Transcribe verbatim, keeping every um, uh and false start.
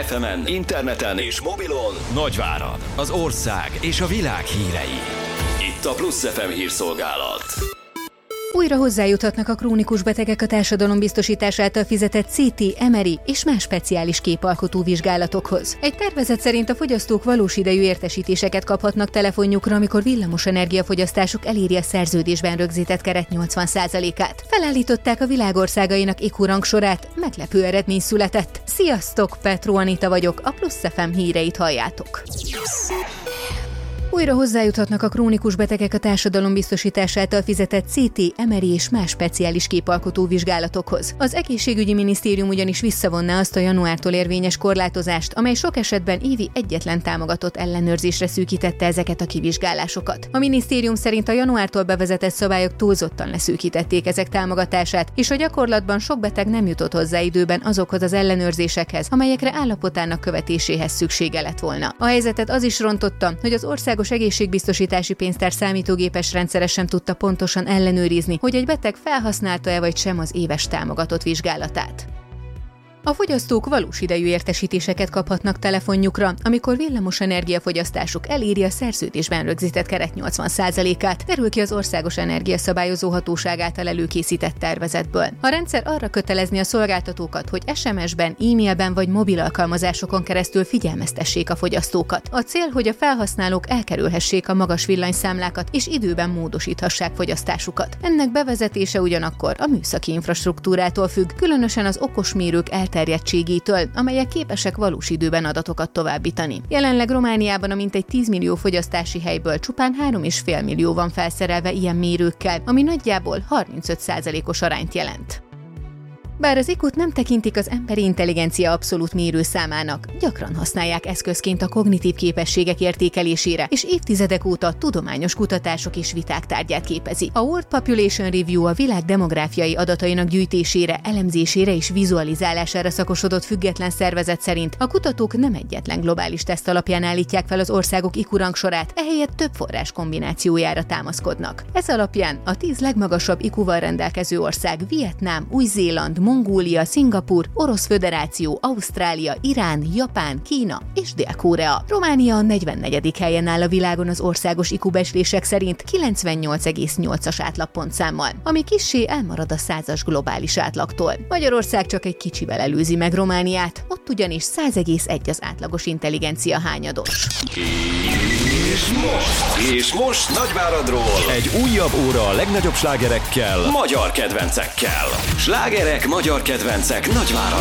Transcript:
ef emen, interneten és mobilon Nagyvárad, az ország és a világ hírei. Itt a Plusz ef em hírszolgálat. Újra hozzájuthatnak a krónikus betegek a társadalombiztosítás által fizetett cé té, em er i és más speciális képalkotó vizsgálatokhoz. Egy tervezet szerint a fogyasztók valós idejű értesítéseket kaphatnak telefonjukra, amikor villamosenergiafogyasztásuk eléri a szerződésben rögzített keret nyolcvan százalékát. Felállították a világ országainak i kú rangsorát, meglepő eredmény született. Sziasztok, Petró Anita vagyok, a Plusz ef em híreit halljátok. Újra hozzájuthatnak a krónikus betegek a társadalombiztosítás által fizetett cé té, em er i és más speciális képalkotó vizsgálatokhoz. Az egészségügyi minisztérium ugyanis visszavonná azt a januártól érvényes korlátozást, amely sok esetben évi egyetlen támogatott ellenőrzésre szűkítette ezeket a kivizsgálásokat. A minisztérium szerint a januártól bevezetett szabályok túlzottan leszűkítették ezek támogatását, és a gyakorlatban sok beteg nem jutott hozzá időben azokhoz az ellenőrzésekhez, amelyekre állapotának követéséhez szüksége lett volna. A helyzetet az is rontotta, hogy az országos egészségbiztosítási pénztár számítógépes rendszere sem tudta pontosan ellenőrizni, hogy egy beteg felhasználta-e vagy sem az éves támogatott vizsgálatát. A fogyasztók valós idejű értesítéseket kaphatnak telefonjukra, amikor villamos energiafogyasztásuk eléri a szerződésben rögzített keret nyolcvan százalékát, derül ki az Országos Energiaszabályozó Hatóság által előkészített tervezetből. A rendszer arra kötelezni a szolgáltatókat, hogy es em es-ben, e-mailben vagy mobil alkalmazásokon keresztül figyelmeztessék a fogyasztókat. A cél, hogy a felhasználók elkerülhessék a magas villanyszámlákat és időben módosíthassák fogyasztásukat. Ennek bevezetése ugyanakkor a műszaki infrastruktúrától függ, különösen az okosmérők elterjedtségétől, amelyek képesek valós időben adatokat továbbítani. Jelenleg Romániában a mintegy tíz millió fogyasztási helyből csupán három egész öt millió van felszerelve ilyen mérőkkel, ami nagyjából harmincöt százalékos arányt jelent. Bár az i kút nem tekintik az emberi intelligencia abszolút mérőszámának, gyakran használják eszközként a kognitív képességek értékelésére, és évtizedek óta tudományos kutatások és viták tárgyát képezi. A World Population Review a világ demográfiai adatainak gyűjtésére, elemzésére és vizualizálására szakosodott független szervezet szerint a kutatók nem egyetlen globális teszt alapján állítják fel az országok i kú rangsorát, ehelyett több forrás kombinációjára támaszkodnak. Ez alapján a tíz legmagasabb i kúval rendelkező ország Vietnám, Új-Zéland, Mongólia, Szingapúr, Orosz Föderáció, Ausztrália, Irán, Japán, Kína és Dél-Korea. Románia a negyvennegyedik helyen áll a világon az országos i kú becslések szerint kilencvennyolc egész nyolcas átlagpontszámmal, ami kissé elmarad a százas globális átlagtól. Magyarország csak egy kicsivel előzi meg Romániát, ott ugyanis száz egész egy az átlagos intelligencia hányados. És most, és most Nagyváradról egy újabb óra a legnagyobb slágerekkel, magyar kedvencekkel. Slágerek, magyar kedvencek Nagyváradról.